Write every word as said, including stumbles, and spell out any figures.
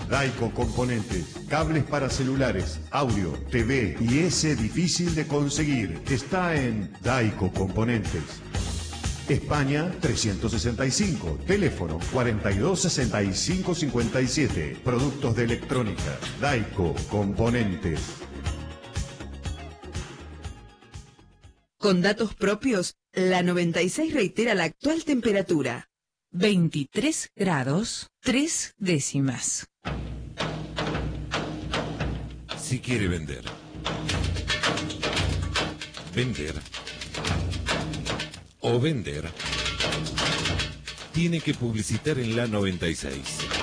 Daico Componentes, cables para celulares, audio, T V y ese difícil de conseguir. Está en Daico Componentes. España trescientos sesenta y cinco, teléfono cuarenta y dos sesenta y cinco cincuenta y siete. Productos de electrónica, Daico Componentes. Con datos propios, la noventa y seis reitera la actual temperatura. veintitrés grados, tres décimas. Si quiere vender. Vender. O vender. Tiene que publicitar en la noventa y seis.